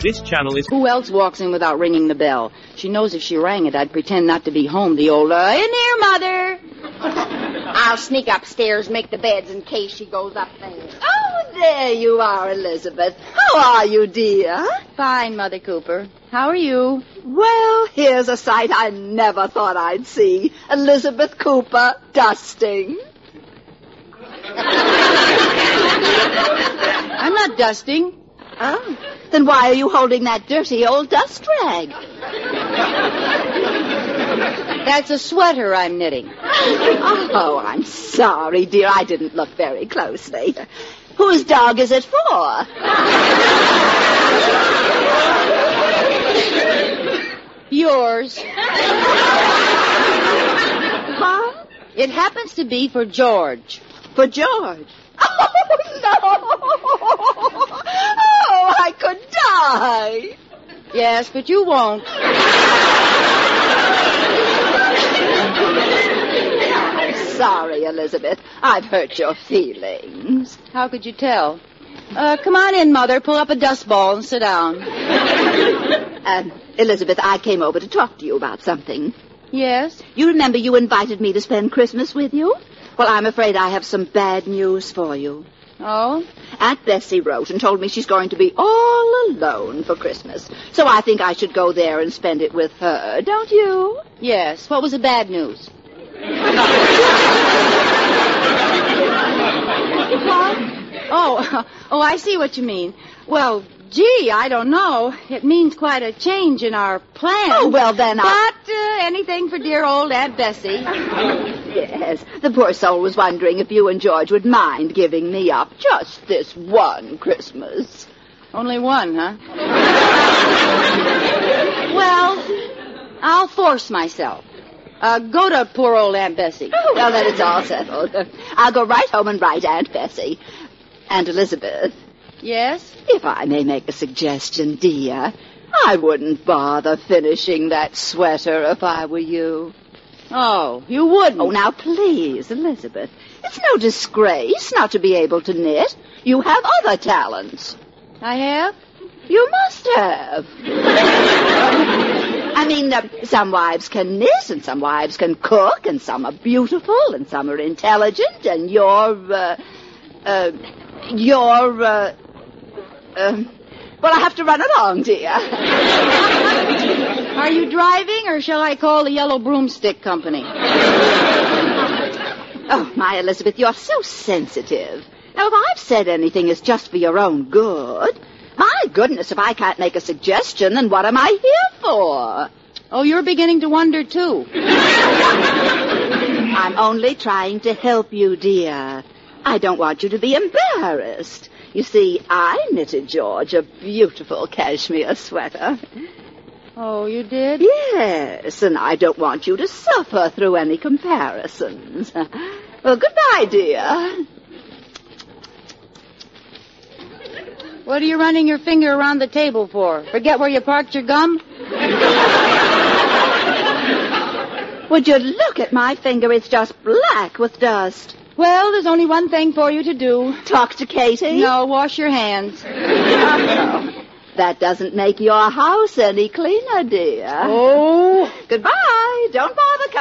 This channel is... Who else walks in without ringing the bell? She knows if she rang it, I'd pretend not to be home. The old, in here, Mother. I'll sneak upstairs, make the beds in case she goes up there. Oh, there you are, Elizabeth. How are you, dear? Fine, Mother Cooper. How are you? Well, here's a sight I never thought I'd see. Elizabeth Cooper dusting. I'm not dusting. Oh, then why are you holding that dirty old dust rag? That's a sweater I'm knitting. Oh, I'm sorry, dear. I didn't look very closely. Whose dog is it for? Yours. Huh? It happens to be for George. For George? Oh, no! Oh, I could die! Yes, but you won't. I'm sorry, Elizabeth. I've hurt your feelings. How could you tell? Come on in, Mother. Pull up a dust ball and sit down. Elizabeth, I came over to talk to you about something. Yes? You remember you invited me to spend Christmas with you? Well, I'm afraid I have some bad news for you. Oh? Aunt Bessie wrote and told me she's going to be all alone for Christmas. So I think I should go there and spend it with her, don't you? Yes. What was the bad news? What? Oh, I see what you mean. Well, gee, I don't know. It means quite a change in our plans. Oh, well, then But anything for dear old Aunt Bessie. Yes, the poor soul was wondering if you and George would mind giving me up just this one Christmas. Only one, huh? Well, I'll force myself. Go to poor old Aunt Bessie. Oh, well, then it's all settled. I'll go right home and write Aunt Bessie. And Elizabeth. Yes? If I may make a suggestion, dear, I wouldn't bother finishing that sweater if I were you. Oh, you wouldn't? Oh, now, please, Elizabeth. It's no disgrace not to be able to knit. You have other talents. I have? You must have. I mean, some wives can knit, and some wives can cook, and some are beautiful, and some are intelligent, and well, I have to run along, dear. Are you driving, or shall I call the Yellow Broomstick Company? Oh, my Elizabeth, you're so sensitive. Now, if I've said anything is just for your own good, my goodness, if I can't make a suggestion, then what am I here for? Oh, you're beginning to wonder, too. I'm only trying to help you, dear. I don't want you to be embarrassed. You see, I knitted George a beautiful cashmere sweater. Oh, you did? Yes, and I don't want you to suffer through any comparisons. Well, goodbye, dear. What are you running your finger around the table for? Forget where you parked your gum? Would you look at my finger? It's just black with dust. Well, there's only one thing for you to do. Talk to Katie? No, wash your hands. That doesn't make your house any cleaner, dear. Oh. Goodbye. Don't bother